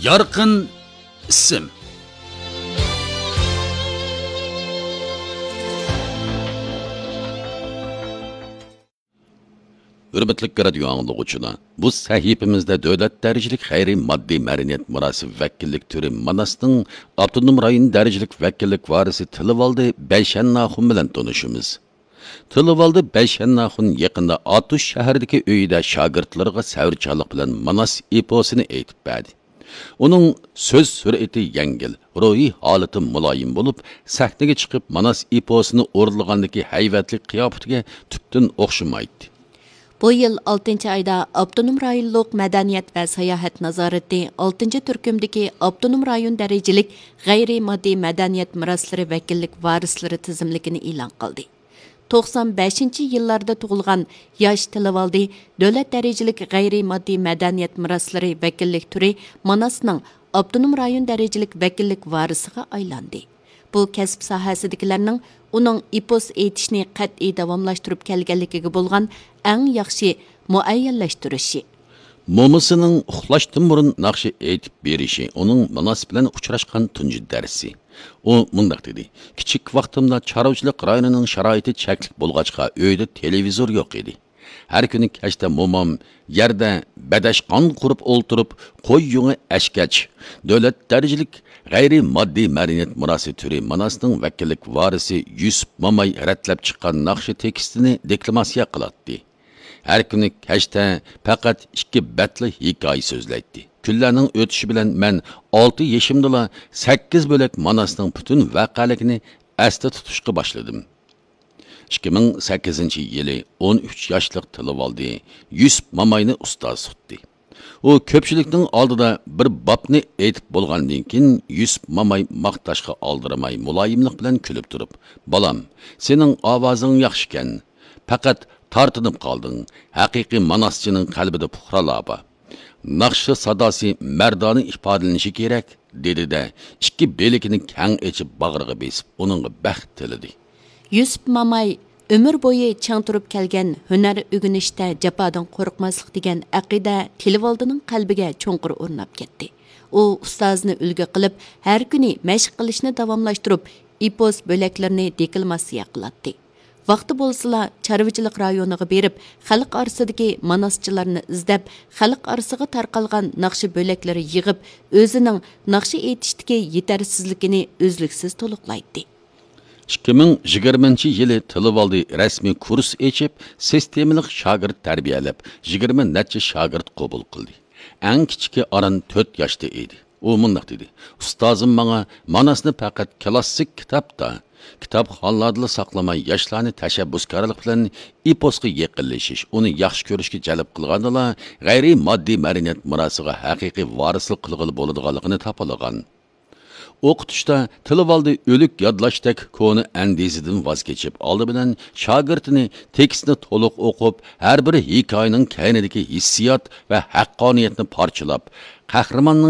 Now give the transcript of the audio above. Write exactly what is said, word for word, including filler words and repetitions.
Yorqin ism. Hürmetlik radio anlıqçılar, bu sahifimizdə dövlət dərəcəlik xeyri maddi mədəniyyət mirası vəkillik türü Manas'ın Avtonom rayon dərəcəlik vəkillik varisi Tılıvaldı Bəyşənnaxun bilan tanışımız. Tılıvaldı Bəyşənnaxun yaqında Atuş şəhərdəki öyüdə şagirdlərə səvirçilik bilan Manas eposunu aytib berdi. Onun söz sürəti yengil, ruhi halati muloyim bo'lib, sahnaga chiqib Manas eposunu o'rlagandagi hayvatlik qiyofatiga tüptün o'xshamaydi. Bu yıl oltinchi ayda Avtonom rayonluq madaniyat va sayohat nazorati oltinchi turkumdagi Avtonom rayon darajalik g'ayri-moddiy madaniyat meroslari vakillik varislari tizimligini e'lon qildi. to'qson beshinchi yillarda tug'ilgan yosh Tilivaldi davlat darajalik g'ayri-moddiy madaniyat meroslari vakillik turi Manasning Avtonom rayon darajalik vakillik varisiga aylandi. Bu kasb sohasidagilarning uning epos aytishni qat'iy davomlashtirib kelganligiga bo'lgan eng yaxshi muayyanlashtirishi. Momusining uxlashdan burun naqshi aytib berishi uning Manas bilan uchrashgan tunji darsi. U mundaq dedi: "Kichik vaqtimda chorvachilik rayonining sharoiti cheklik bo'lg'achqa uyda televizor yo'q edi. Har kuni kechda momam yerda badashqon qurib o'ltirib, qo'y yungi ashkach, davlat darajalik g'ayri moddiy madaniyat mirosi turi Manasning vakillik varisi Yusuf Mamay ratlab chiqqan naqshi tekstini deklamatsiya qiladi. Har kuni kechda faqat ikki batli hikoya so'zlaydi. Kunlarning o'tishi bilan men olti yoshimda sakkiz bo'lak Manasning butun voqealigini asda tutishga boshladim." ikki ming sakkizinchi yili o'n uch yoshlik Tilivaldi Yusuf Mamayni ustoz tutdi. U ko'pchilikning oldida bir bobni aytib bo'lgandan keyin Yusuf Mamay maqtashga oldiramay muloyimlik bilan kulib turib, "Bolam, sening ovozing yaxshi ekan. Faqat tortinib qolding. Haqiqiy Manaschining qalbida puxralar bor. Naqshi sadosi mardona ifodalanishi kerak", dedi-de, ikki belikini kang echib bag'riga besib, uning baxt tilidi. Yusuf Mamay ömür boyu chang turib kelgan hunar o'rganishda jafodan qo'rqmaslik degan aqida Tilivaldining qalbiga cho'nqir o'rnab ketdi. U ustozni ulgu qilib, har kuni mashq qilishni davomlashtirib, epos bo'laklarini deklamatsiya qiladi. Vaqti bo'lsa, chorvachilik rayoniga berib, xalq orasidagi manaschilarni izlab, xalq orasiga tarqalgan naqshi bo'laklari yig'ib, o'zining naqshi aytishdagi yetarsizligini o'zliksiz to'liqlaydi. ikki ming yigirmanchi yili Tilivaldi rasmiy kurs ochib, sistemalik shogird tarbiyalab, yigirma necha shogird qabul qildi. Eng kichiki Aran to'rt yoshda edi. U mundaq dedi: "Ustozim menga Manasni faqat klassik kitobda, kitobxonlarda saqlamay, yoshlarni tashabbuskorlik bilan eposga yaqinlashish, uni yaxshi ko'rishga jalb qilgandala, g'ayri moddiy madaniyat mirosiga haqiqiy varislik qilg'ili bo'ladiganligini topalagan." O'qitishda Tilivaldi o'lik yodlashdek koni andizidan voz kechib, oldi bilan shogirdini tekstni to'liq o'qib, har bir hikoyaning kaynidagi hissiyot va haqqoniyatni parchalab, qahramonning